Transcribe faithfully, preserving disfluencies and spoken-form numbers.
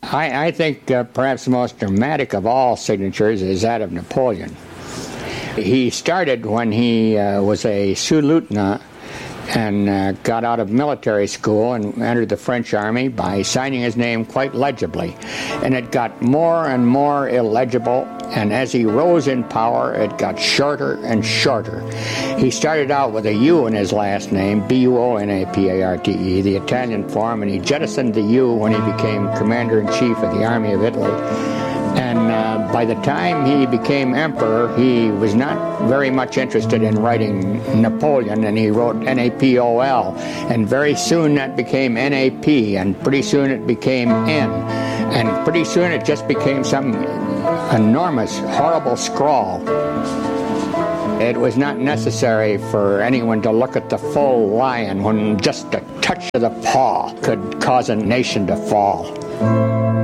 I, I think uh, perhaps the most dramatic of all signatures is that of Napoleon. He started when he uh, was a sous-lieutenant and uh, got out of military school and entered the French army by signing his name quite legibly. And it got more and more illegible, and as he rose in power, it got shorter and shorter. He started out with a U in his last name, B U O N A P A R T E, the Italian form, and he jettisoned the U when he became Commander-in-Chief of the Army of Italy. And uh, by the time he became emperor, he was not very much interested in writing Napoleon, and he wrote N A P O L. And very soon that became N A P, and pretty soon it became N. And pretty soon it just became some enormous, horrible scrawl. It was not necessary for anyone to look at the full lion when just a touch of the paw could cause a nation to fall.